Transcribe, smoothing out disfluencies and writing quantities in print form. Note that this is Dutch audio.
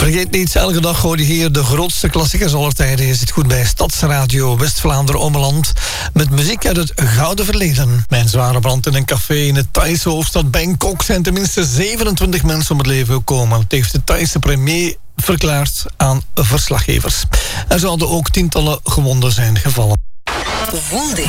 Vergeet niet, elke dag hoor je hier de grootste klassiekers aller tijden. Je zit goed bij Stadsradio West-Vlaanderen-Ommeland met muziek uit het gouden verleden. Bij een zware brand in een café in de Thaise hoofdstad Bangkok zijn tenminste 27 mensen om het leven gekomen. Het heeft de Thaise premier verklaard aan verslaggevers. Er zouden ook tientallen gewonden zijn gevallen. Voel dit.